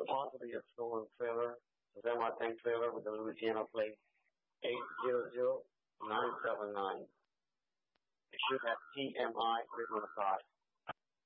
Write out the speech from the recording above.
possibly a stolen trailer, a semi-tank trailer with the Louisiana plate 800979. It should have TMI written on the side.